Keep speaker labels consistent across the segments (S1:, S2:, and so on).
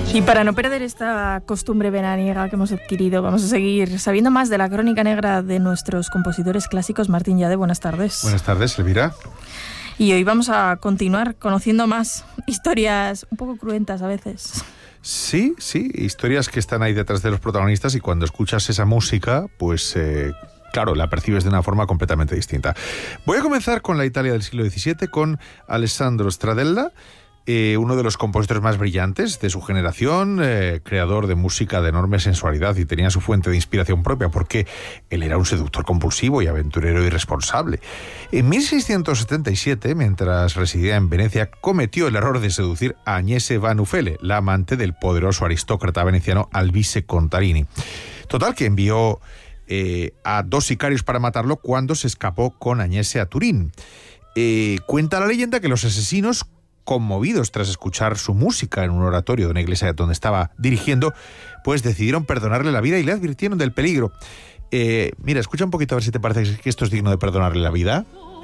S1: Y para no perder esta costumbre veraniega que hemos adquirido, vamos a seguir sabiendo más de la crónica negra de nuestros compositores clásicos. Martín Yade, buenas tardes.
S2: Buenas tardes, Elvira.
S1: Y hoy vamos a continuar conociendo más historias un poco cruentas a veces.
S2: Sí, historias que están ahí detrás de los protagonistas y cuando escuchas esa música, pues claro, la percibes de una forma completamente distinta. Voy a comenzar con la Italia del siglo XVII, con Alessandro Stradella, uno de los compositores más brillantes de su generación, creador de música de enorme sensualidad, y tenía su fuente de inspiración propia porque él era un seductor compulsivo y aventurero irresponsable. En 1677, mientras residía en Venecia, cometió el error de seducir a Agnese Vannuffel, la amante del poderoso aristócrata veneciano Alvise Contarini. Total, que envió a 2 sicarios para matarlo cuando se escapó con Agnese a Turín. Cuenta la leyenda que los asesinos, conmovidos tras escuchar su música en un oratorio de una iglesia donde estaba dirigiendo, pues decidieron perdonarle la vida y le advirtieron del peligro. Mira, escucha un poquito a ver si te parece que esto es digno de perdonarle la vida.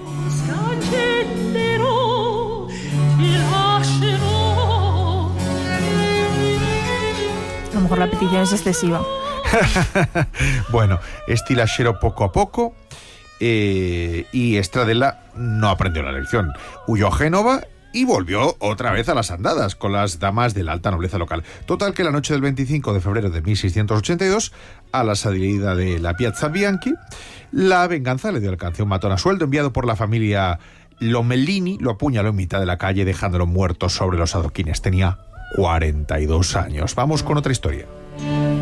S1: A lo mejor la petición es excesiva.
S2: Bueno, estilachero poco a poco, y Stradella no aprendió la lección. Huyó a Génova y volvió otra vez a las andadas con las damas de la alta nobleza local. Total, que la noche del 25 de febrero de 1682, a la salida de la Piazza Bianchi, la venganza le dio alcance. Un matón a sueldo enviado por la familia Lomellini lo apuñaló en mitad de la calle, dejándolo muerto sobre los adoquines. Tenía 42 años. Vamos con otra historia.